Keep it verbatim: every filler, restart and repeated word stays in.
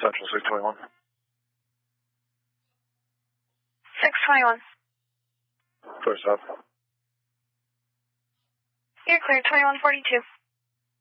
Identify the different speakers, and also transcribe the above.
Speaker 1: Central six twenty-one.
Speaker 2: six twenty-one.
Speaker 1: Clear south.
Speaker 2: You're clear, twenty-one forty-two.